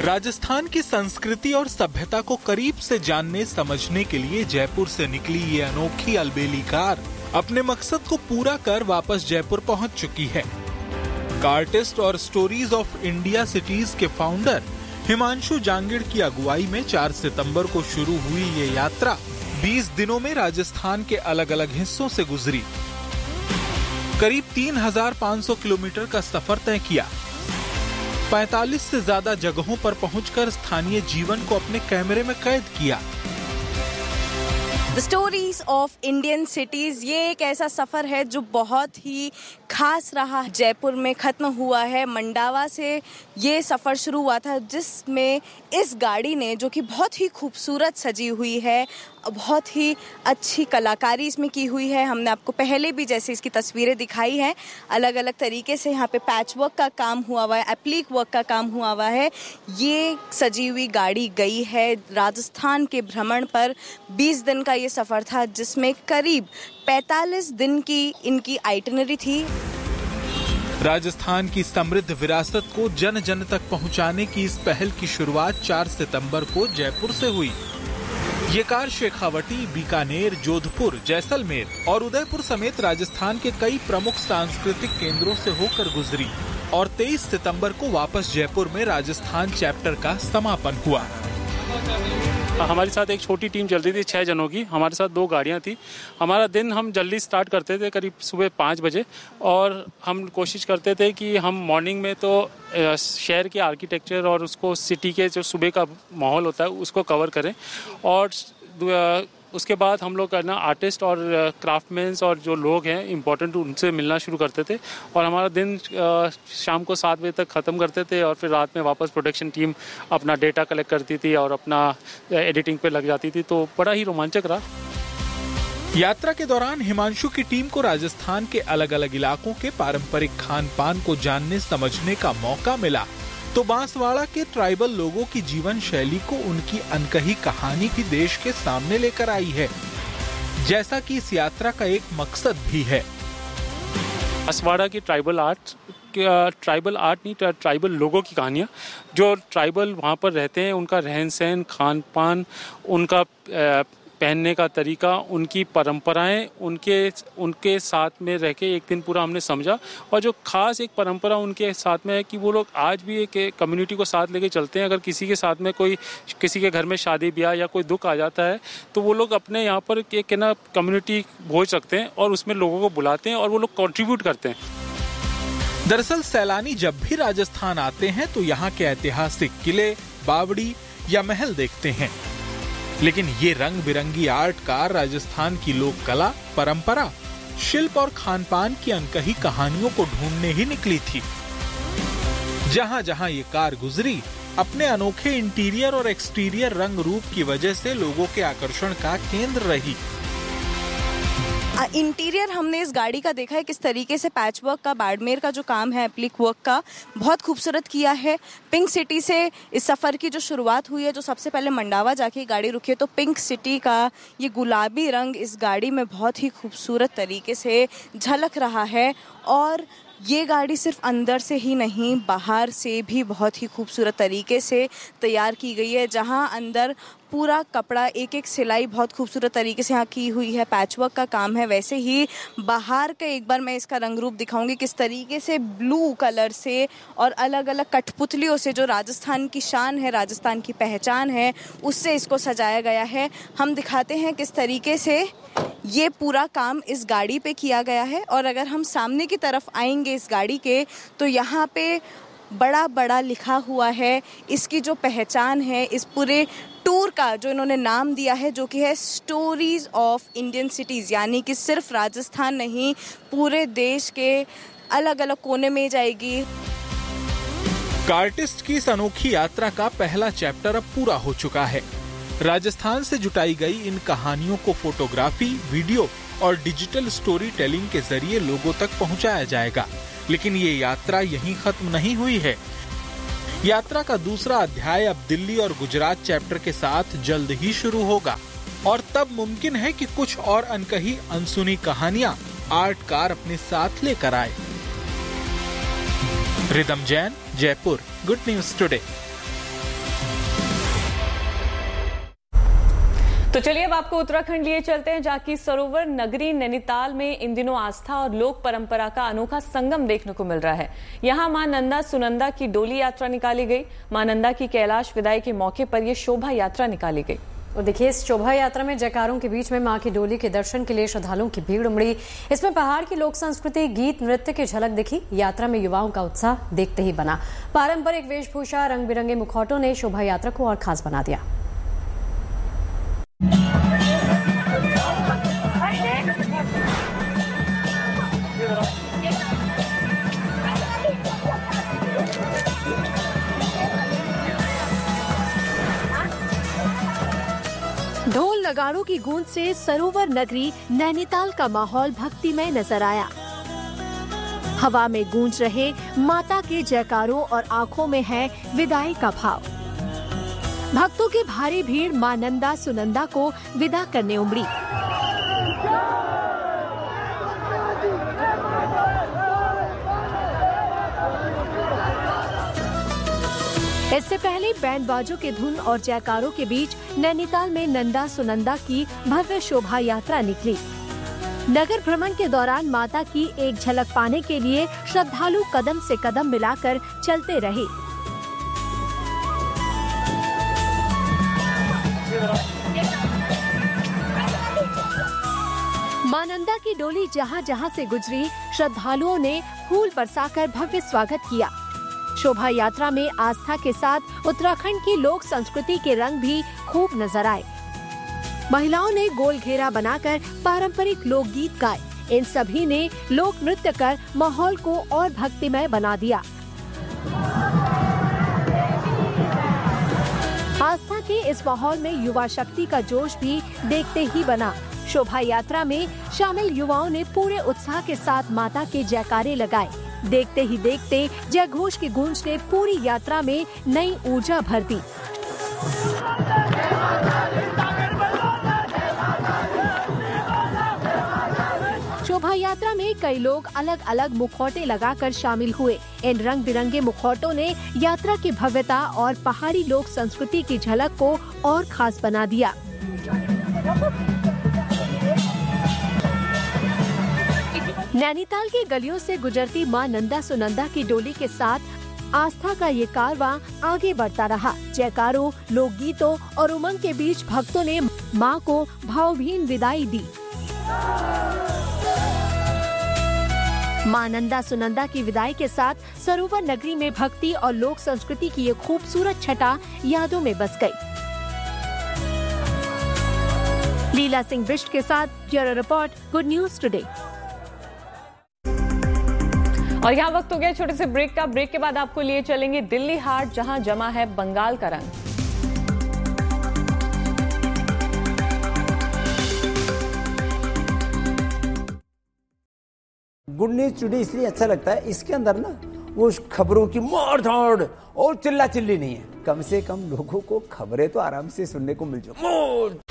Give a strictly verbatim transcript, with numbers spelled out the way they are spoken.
राजस्थान की संस्कृति और सभ्यता को करीब से जानने समझने के लिए जयपुर से निकली ये अनोखी अलबेली कार अपने मकसद को पूरा कर वापस जयपुर पहुंच चुकी है। कार्टिस्ट और स्टोरीज ऑफ इंडिया सिटीज के फाउंडर हिमांशु जांगिड़ की अगुवाई में चार सितंबर को शुरू हुई ये यात्रा बीस दिनों में राजस्थान के अलग अलग हिस्सों से गुजरी। करीब तीन हजार पाँच सौ किलोमीटर का सफर तय किया। पैंतालीस से ज्यादा जगहों पर पहुंचकर स्थानीय जीवन को अपने कैमरे में कैद किया। The stories of Indian cities, ये एक ऐसा सफर है जो बहुत ही खास रहा। जयपुर में खत्म हुआ है। मंडावा से ये सफर शुरू हुआ था, जिसमें इस गाड़ी ने, जो कि बहुत ही खूबसूरत सजी हुई है, बहुत ही अच्छी कलाकारी इसमें की हुई है। हमने आपको पहले भी जैसे इसकी तस्वीरें दिखाई हैं, अलग अलग तरीके से यहाँ पे पैच वर्क का काम हुआ हुआ है, एप्लिक वर्क का काम हुआ हुआ है। ये सजी हुई गाड़ी गई है राजस्थान के भ्रमण पर। बीस दिन का ये सफर था, जिसमें करीब पैंतालीस दिन की इनकी आइटिनरी थी। राजस्थान की समृद्ध विरासत को जन जन तक पहुंचाने की इस पहल की शुरुआत चार सितंबर को जयपुर से हुई। ये कार शेखावटी, बीकानेर, जोधपुर, जैसलमेर और उदयपुर समेत राजस्थान के कई प्रमुख सांस्कृतिक केंद्रों से होकर गुजरी और तेईस सितंबर को वापस जयपुर में राजस्थान चैप्टर का समापन हुआ। हमारे साथ एक छोटी टीम चल रही थी, छह जनों की। हमारे साथ दो गाड़ियां थी। हमारा दिन हम जल्दी स्टार्ट करते थे, करीब सुबह पाँच बजे, और हम कोशिश करते थे कि हम मॉर्निंग में तो शहर के आर्किटेक्चर और उसको सिटी के जो सुबह का माहौल होता है उसको कवर करें, और उसके बाद हम लोग करना आर्टिस्ट और क्राफ्टमैन्स और जो लोग हैं इम्पोर्टेंट, उनसे मिलना शुरू करते थे। और हमारा दिन शाम को सात बजे तक ख़त्म करते थे, और फिर रात में वापस प्रोडक्शन टीम अपना डेटा कलेक्ट करती थी और अपना एडिटिंग पे लग जाती थी। तो बड़ा ही रोमांचक रहा। यात्रा के दौरान हिमांशु की टीम को राजस्थान के अलग अलग इलाकों के पारंपरिक खान पान को जानने समझने का मौका मिला, तो बांसवाड़ा के ट्राइबल लोगों की जीवन शैली को उनकी अनकही कहानी भी देश के सामने लेकर आई है, जैसा कि इस यात्रा का एक मकसद भी है। बांसवाड़ा की ट्राइबल आर्ट ट्राइबल आर्ट नहीं ट्राइबल लोगों की कहानियाँ, जो ट्राइबल वहाँ पर रहते हैं, उनका रहन सहन, खान पान, उनका पहनने का तरीका, उनकी परंपराएं, उनके उनके साथ में रह के एक दिन पूरा हमने समझा। और जो खास एक परंपरा उनके साथ में है कि वो लोग आज भी एक कम्युनिटी को साथ लेके चलते हैं। अगर किसी के साथ में कोई किसी के घर में शादी ब्याह या कोई दुख आ जाता है, तो वो लोग अपने यहाँ पर एक ना कम्युनिटी भोज रखते हैं और उसमें लोगों को बुलाते हैं और वो लोग कंट्रीब्यूट करते हैं। दरअसल सैलानी जब भी राजस्थान आते हैं तो यहाँ के ऐतिहासिक किले, बावड़ी या महल देखते हैं, लेकिन ये रंग बिरंगी आर्ट कार राजस्थान की लोक कला, परंपरा, शिल्प और खान पान की अनकही कहानियों को ढूंढने ही निकली थी। जहां जहां ये कार गुजरी, अपने अनोखे इंटीरियर और एक्सटीरियर रंग रूप की वजह से लोगों के आकर्षण का केंद्र रही। इंटीरियर हमने इस गाड़ी का देखा है किस तरीके से पैच वर्क का, बाड़मेर का जो काम है एप्लिक वर्क का, बहुत खूबसूरत किया है। पिंक सिटी से इस सफ़र की जो शुरुआत हुई है, जो सबसे पहले मंडावा जाके गाड़ी रुकी है, तो पिंक सिटी का ये गुलाबी रंग इस गाड़ी में बहुत ही खूबसूरत तरीके से झलक रहा है। और ये गाड़ी सिर्फ अंदर से ही नहीं, बाहर से भी बहुत ही खूबसूरत तरीके से तैयार की गई है, जहां अंदर पूरा कपड़ा, एक एक सिलाई बहुत खूबसूरत तरीके से यहाँ की हुई है, पैचवर्क का काम है। वैसे ही बाहर का एक बार मैं इसका रंग रूप दिखाऊंगी, किस तरीके से ब्लू कलर से और अलग अलग कठपुतलियों से, जो राजस्थान की शान है, राजस्थान की पहचान है, उससे इसको सजाया गया है। हम दिखाते हैं किस तरीके से ये पूरा काम इस गाड़ी पे किया गया है। और अगर हम सामने की तरफ आएंगे इस गाड़ी के, तो यहाँ पे बड़ा बड़ा लिखा हुआ है इसकी जो पहचान है, इस पूरे टूर का जो इन्होंने नाम दिया है, जो कि है स्टोरीज ऑफ इंडियन सिटीज़, यानी कि सिर्फ राजस्थान नहीं, पूरे देश के अलग अलग कोने में जाएगी। कार्टिस्ट की इस अनोखी यात्रा का पहला चैप्टर अब पूरा हो चुका है। राजस्थान से जुटाई गई इन कहानियों को फोटोग्राफी, वीडियो और डिजिटल स्टोरी टेलिंग के जरिए लोगों तक पहुंचाया जाएगा। लेकिन ये यात्रा यहीं खत्म नहीं हुई है। यात्रा का दूसरा अध्याय अब दिल्ली और गुजरात चैप्टर के साथ जल्द ही शुरू होगा, और तब मुमकिन है कि कुछ और अनकही अनसुनी कहानियां आर्ट कार अपने साथ लेकर आए। Rhythm Jain, Jaipur, good news today. तो चलिए अब आपको उत्तराखंड लिए चलते हैं, जहाँ की सरोवर नगरी नैनीताल में इन दिनों आस्था और लोक परंपरा का अनोखा संगम देखने को मिल रहा है। यहाँ मां नंदा सुनंदा की डोली यात्रा निकाली गई। मां नंदा की कैलाश विदाई के मौके पर यह शोभा यात्रा निकाली गई। और देखिए, इस शोभा यात्रा में जयकारों के बीच में मां की डोली के दर्शन के लिए श्रद्धालुओं की भीड़ उमड़ी। इसमें पहाड़ की लोक संस्कृति, गीत, नृत्य की झलक दिखी। यात्रा में युवाओं का उत्साह देखते ही बना। पारंपरिक वेशभूषा, रंग बिरंगे मुखौटों ने शोभा यात्रा को और खास बना दिया। ढोल नगाड़ों की गूंज से सरोवर नगरी नैनीताल का माहौल भक्तिमय नजर आया। हवा में गूंज रहे माता के जयकारों और आंखों में है विदाई का भाव। भक्तों की भारी भीड़ मां नंदा सुनंदा को विदा करने उमड़ी। इससे पहले बैंड बाजों के धुन और जयकारों के बीच नैनीताल में नंदा सुनंदा की भव्य शोभा यात्रा निकली। नगर भ्रमण के दौरान माता की एक झलक पाने के लिए श्रद्धालु कदम से कदम मिलाकर चलते रहे। मां नंदा की डोली जहां जहां से गुजरी, श्रद्धालुओं ने फूल बरसाकर भव्य स्वागत किया। शोभा यात्रा में आस्था के साथ उत्तराखंड की लोक संस्कृति के रंग भी खूब नजर आए। महिलाओं ने गोल घेरा बनाकर पारंपरिक लोकगीत गाए। इन सभी ने लोक नृत्य कर माहौल को और भक्तिमय बना दिया। आस्था के इस माहौल में युवा शक्ति का जोश भी देखते ही बना। शोभा यात्रा में शामिल युवाओं ने पूरे उत्साह के साथ माता के जयकारे लगाए। देखते ही देखते जय घोष की गूंज ने पूरी यात्रा में नई ऊर्जा भर दी। शोभा यात्रा में कई लोग अलग अलग मुखौटे लगाकर शामिल हुए। इन रंग बिरंगे मुखौटों ने यात्रा की भव्यता और पहाड़ी लोक संस्कृति की झलक को और खास बना दिया। नैनीताल की गलियों से गुजरती मां नंदा सुनंदा की डोली के साथ आस्था का ये कारवां आगे बढ़ता रहा। जयकारों, लोकगीतों और उमंग के बीच भक्तों ने मां को भावभीनी विदाई दी। मां नंदा सुनंदा की विदाई के साथ सरोवर नगरी में भक्ति और लोक संस्कृति की ये खूबसूरत छटा यादों में बस गई। लीला सिंह बिष्ट के साथ bureau report, good news today. और यहाँ वक्त हो गया छोटे से ब्रेक का। ब्रेक के बाद आपको लिए चलेंगे दिल्ली हाट, जहां जमा है बंगाल का रंग। गुड न्यूज टुडे इसलिए अच्छा लगता है, इसके अंदर ना वो खबरों की मार धाड़ और चिल्ला चिल्ली नहीं है। कम से कम लोगों को खबरें तो आराम से सुनने को मिल जाए। मार